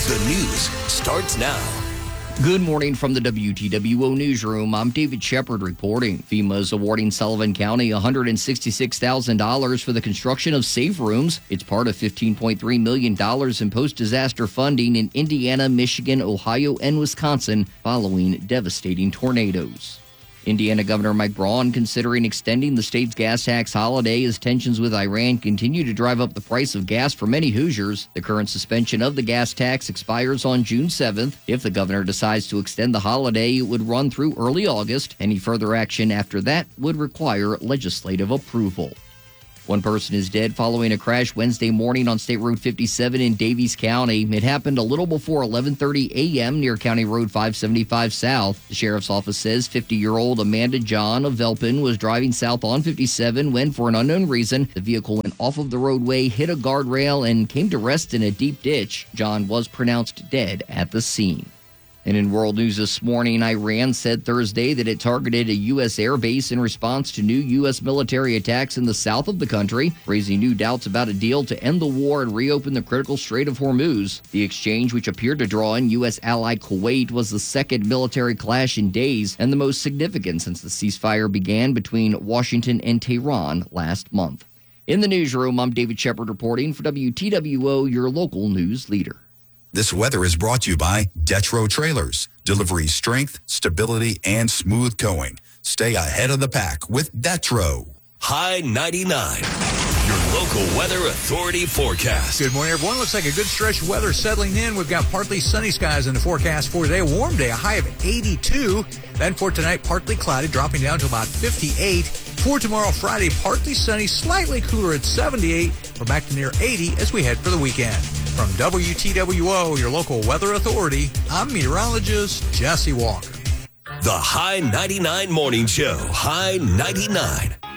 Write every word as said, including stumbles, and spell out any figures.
The news starts now. Good morning from the W T W O Newsroom. I'm David Shepard reporting. FEMA is awarding Sullivan County one hundred sixty-six thousand dollars for the construction of safe rooms. It's part of fifteen point three million dollars in post-disaster funding in Indiana, Michigan, Ohio, and Wisconsin following devastating tornadoes. Indiana Governor Mike Braun considering extending the state's gas tax holiday as tensions with Iran continue to drive up the price of gas for many Hoosiers. The current suspension of the gas tax expires on June seventh. If the governor decides to extend the holiday, it would run through early August. Any further action after that would require legislative approval. One person is dead following a crash Wednesday morning on State Road fifty-seven in Daviess County. It happened a little before eleven thirty a.m. near County Road five seventy-five South. The sheriff's office says fifty-year-old Amanda John of Velpin was driving south on fifty-seven when, for an unknown reason, the vehicle went off of the roadway, hit a guardrail, and came to rest in a deep ditch. John was pronounced dead at the scene. And in world news this morning, Iran said Thursday that it targeted a U S air base in response to new U S military attacks in the south of the country, raising new doubts about a deal to end the war and reopen the critical Strait of Hormuz. The exchange, which appeared to draw in U S ally Kuwait, was the second military clash in days and the most significant since the ceasefire began between Washington and Tehran last month. In the newsroom, I'm David Shepard reporting for W T W O, your local news leader. This weather is brought to you by Detro Trailers. Delivery strength, stability, and smooth going. Stay ahead of the pack with Detro. High ninety-nine. Your local weather authority forecast. Good morning, everyone. Looks like a good stretch of weather settling in. We've got partly sunny skies in the forecast for today. A warm day, a high of eighty-two. Then for tonight, partly cloudy, dropping down to about fifty-eight. For tomorrow, Friday, partly sunny, slightly cooler at seventy-eight. We're back to near eighty as we head for the weekend. From W T W O, your local weather authority, I'm meteorologist Jesse Walker. The High ninety-nine Morning Show. High ninety-nine.